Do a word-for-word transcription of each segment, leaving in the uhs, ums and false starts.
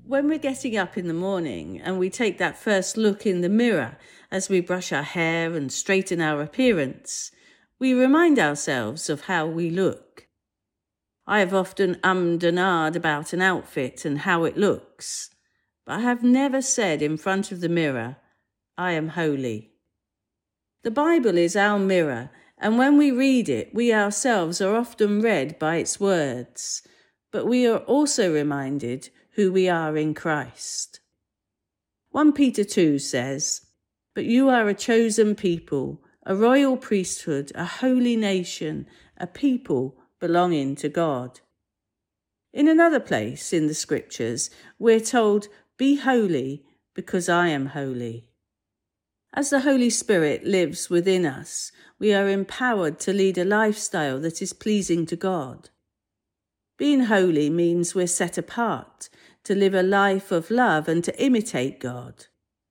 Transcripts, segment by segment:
When we're getting up in the morning and we take that first look in the mirror as we brush our hair and straighten our appearance, we remind ourselves of how we look. I have often ummed and ahed about an outfit and how it looks, but I have never said in front of the mirror, I am holy. The Bible is our mirror, and when we read it, we ourselves are often read by its words, but we are also reminded who we are in Christ. First Peter two says, "But you are a chosen people, a royal priesthood, a holy nation, a people belonging to God." In another place in the scriptures, we're told, "Be holy because I am holy." As the Holy Spirit lives within us, we are empowered to lead a lifestyle that is pleasing to God. Being holy means we're set apart to live a life of love and to imitate God.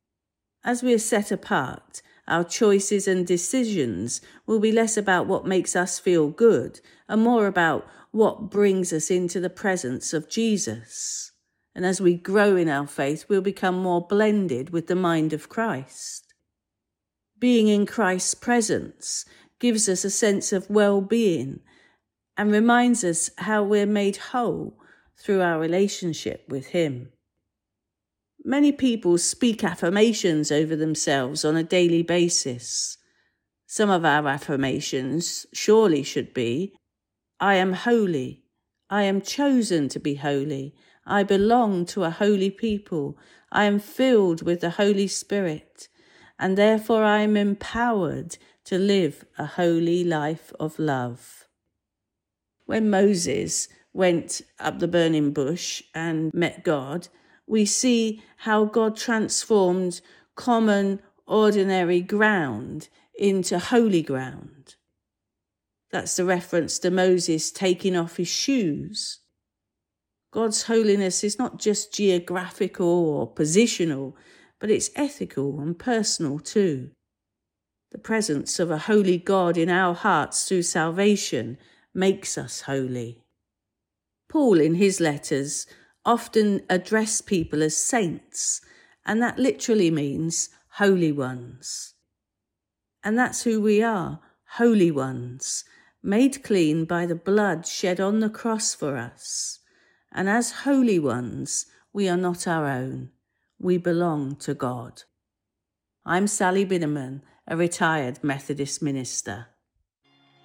As we are set apart, our choices and decisions will be less about what makes us feel good and more about what brings us into the presence of Jesus. And as we grow in our faith, we'll become more blended with the mind of Christ. Being in Christ's presence gives us a sense of well-being and reminds us how we're made whole through our relationship with Him. Many people speak affirmations over themselves on a daily basis. Some of our affirmations surely should be, I am holy, I am chosen to be holy, I belong to a holy people, I am filled with the Holy Spirit, and therefore I am empowered to live a holy life of love. When Moses went up the burning bush and met God, we see how God transformed common, ordinary ground into holy ground. That's the reference to Moses taking off his shoes. God's holiness is not just geographical or positional, but it's ethical and personal too. The presence of a holy God in our hearts through salvation makes us holy. Paul, in his letters, often address people as saints, and that literally means holy ones. And that's who we are, holy ones, made clean by the blood shed on the cross for us. And as holy ones, we are not our own. We belong to God. I'm Sally Binneman, a retired Methodist minister.